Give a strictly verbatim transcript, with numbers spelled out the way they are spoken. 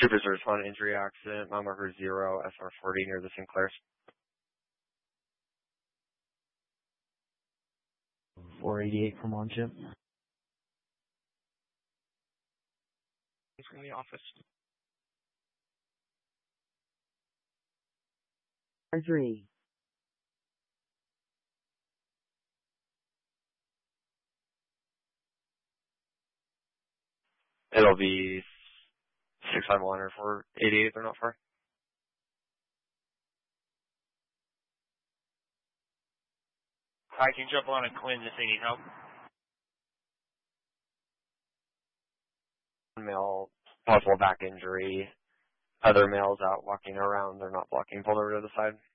Troopers are responding to injury accident, mile marker zero, S R forty near the Sinclairs. four eighty-eight from on ship. He's from the office. three. It'll be six five one or four eighty-eight, they're not far. I can jump on a Quinn if they need help. Male, possible back injury. Other males out walking around, they're not blocking, pulled over to the side.